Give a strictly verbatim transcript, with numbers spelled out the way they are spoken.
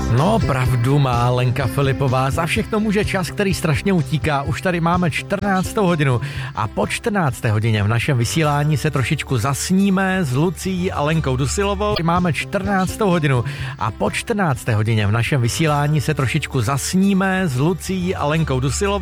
No, pravdu má Lenka Filipová. Za všechno může čas, který strašně utíká. Už tady máme čtrnáctou hodinu a po čtrnácté hodině v našem vysílání se trošičku zasníme s Lucí a Lenkou Dusilovou. Máme čtrnáctou hodinu a po čtrnácté hodině v našem vysílání se trošičku zasníme s Lucí a Lenkou Dusilovou.